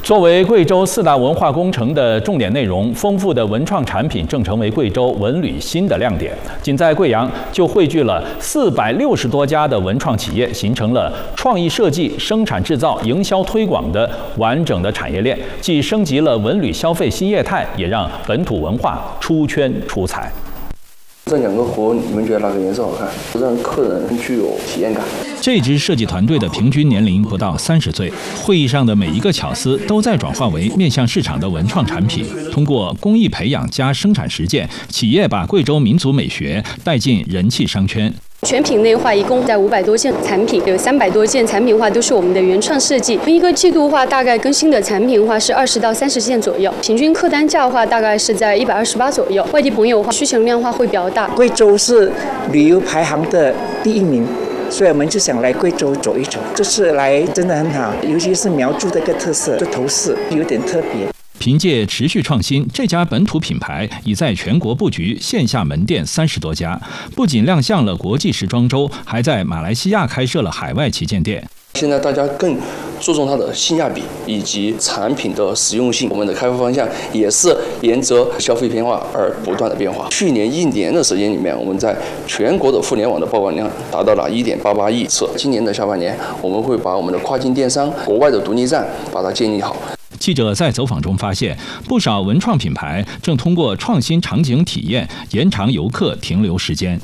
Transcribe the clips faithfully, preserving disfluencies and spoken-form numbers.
作为贵州四大文化工程的重点内容，丰富的文创产品正成为贵州文旅新的亮点。仅在贵阳就汇聚了四百六十多家的文创企业，形成了创意设计、生产制造、营销推广的完整的产业链，既升级了文旅消费新业态，也让本土文化出圈出彩。 这两个活，你们觉得哪个颜色好看？让客人更具有体验感。 这支设计团队的平均年龄不到三十岁，会议上的每一个巧思都在转化为面向市场的文创产品。通过工艺培养加生产实践，企业把贵州民族美学带进人气商圈。 全品类化一共在五百多件产品，有三百多件产品化都是我们的原创设计。一个季度话大概更新的产品化是二十到三十件左右，平均客单价的话大概是在一百二十八左右。外地朋友的话需求量化会比较大。 贵州是旅游排行的第一名。 所以我们就想来贵州走一走，这次来真的很好，尤其是苗族的一个特色，就头饰有点特别。 凭借持续创新，这家本土品牌已在全国布局线下门店三十多家，不仅亮相了国际时装周，还在马来西亚开设了海外旗舰店。 现在大家更注重它的性价比以及产品的实用性，我们的开发方向也是沿着消费变化而不断的变化。去年一年的时间里面，我们在全国的互联网的曝光量达到了一点八八亿次。今年的下半年，我们会把我们的跨境电商、国外的独立站把它建立好。 记者在走访中发现，不少文创品牌正通过创新场景体验，延长游客停留时间。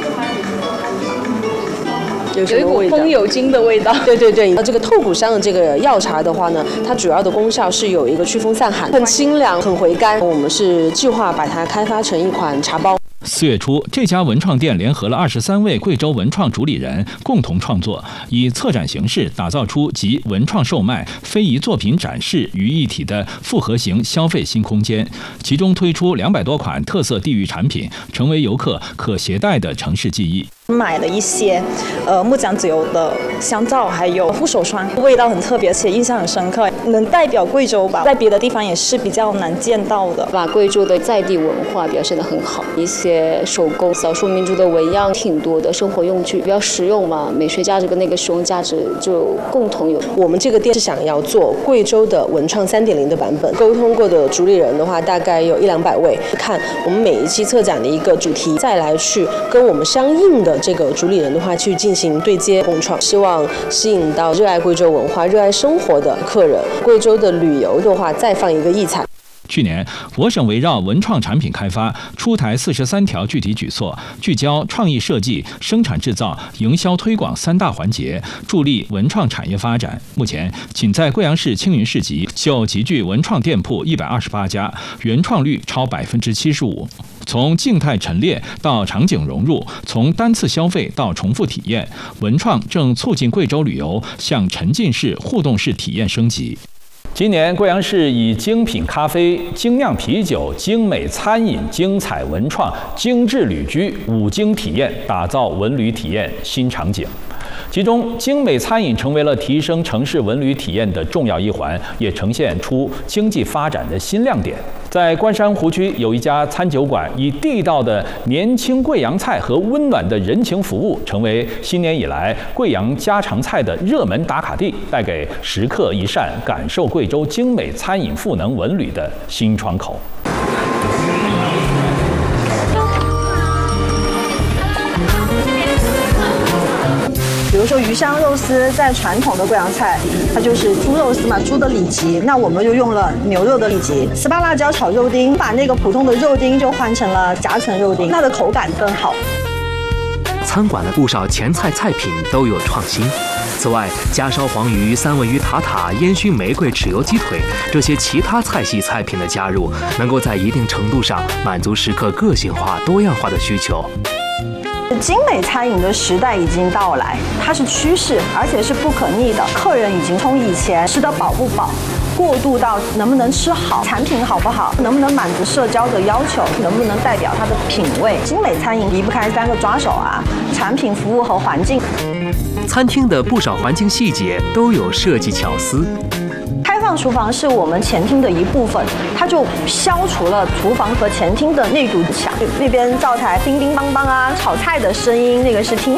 有一股风油精的味道。对对对，这个透骨香的这个药茶的话呢，它主要的功效是有一个祛风散寒，很清凉，很回甘。我们是计划把它开发成一款茶包。 四月初，这家文创店联合了二十三位贵州文创主理人，共同创作，以策展形式打造出集文创售卖、非遗作品展示于一体的复合型消费新空间。其中推出两百多款特色地域产品，成为游客可携带的城市记忆。 买了一些，呃，木匠自由的香皂，还有护手霜，味道很特别，而且印象很深刻，能代表贵州吧，在别的地方也是比较难见到的。 把贵州的在地文化表现得很好，一些手工、少数民族的纹样挺多的，生活用具比较实用嘛，美学价值跟那个实用价值就共同有。 我们这个店是想要做贵州的文创三点零的版本，沟通过的主理人的话，大概有一两百位，看我们每一期策展的一个主题，再来去跟我们相应的。 这个主理人的话去进行对接共创，希望吸引到热爱贵州文化、热爱生活的客人。贵州的旅游的话，再放一个异彩。 去年，我省围绕文创产品开发出台四十三条具体举措，聚焦创意设计、生产制造、营销推广三大环节，助力文创产业发展。目前，仅在贵阳市青云市集就集聚文创店铺一百二十八家，原创率超百分之七十五。 从静态陈列到场景融入，从单次消费到重复体验，文创正促进贵州旅游向沉浸式、互动式体验升级。今年，贵阳市以精品咖啡、精酿啤酒、精美餐饮、精彩文创、精致旅居五精体验，打造文旅体验新场景。 其中，精美餐饮成为了提升城市文旅体验的重要一环，也呈现出经济发展的新亮点。在关山湖区有一家餐酒馆，以地道的年轻贵阳菜和温暖的人情服务，成为新年以来贵阳家常菜的热门打卡地，带给食客一扇感受贵州精美餐饮赋能文旅的新窗口。 比如说鱼香肉丝，在传统的贵阳菜，它就是猪肉丝嘛，猪的里脊，那我们就用了牛肉的里脊。丝巴辣椒炒肉丁，把那个普通的肉丁就换成了夹层肉丁，它的口感更好。 餐馆的不少前菜菜品都有创新。此外，家烧黄鱼、三文鱼塔塔、烟熏玫瑰豉油鸡腿这些其他菜系菜品的加入，能够在一定程度上满足食客个性化、多样化的需求。 精美餐饮的时代已经到来，它是趋势，而且是不可逆的。客人已经从以前吃得饱不饱，过渡到能不能吃好，产品好不好，能不能满足社交的要求，能不能代表它的品味。精美餐饮离不开三个抓手啊：产品、服务和环境。 餐厅的不少环境细节都有设计巧思。 开放厨房是我们前厅的一部分，它就消除了厨房和前厅的那堵墙。那边灶台叮叮当当啊，炒菜的声音，那个是听